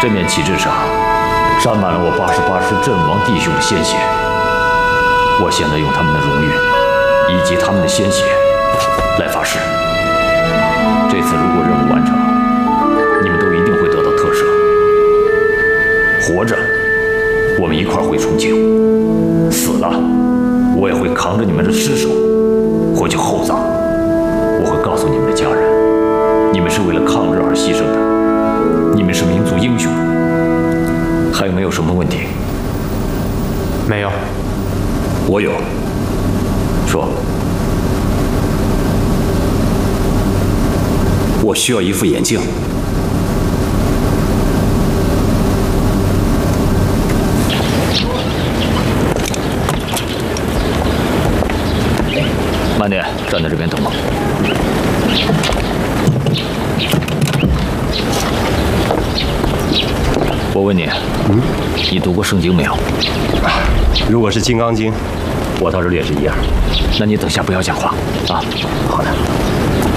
这面旗帜上沾满了我88师阵亡弟兄的鲜血。我现在用他们的荣誉以及他们的鲜血来发誓，这次如果任务完成，你们都一定会得到特赦。活着，我们一块儿回重庆；死了，我也会扛着你们的尸首回去厚葬。我会告诉你们的家人，你们是为了抗日而牺牲的，你们是民族英雄。还有没有什么问题？ 没有。 我有。说。 我需要一副眼镜。 慢点，站在这边等我。我问你，你读过圣经没有？ 如果是《金刚经》， 我倒是也是一样。那你等下不要讲话啊。 好的。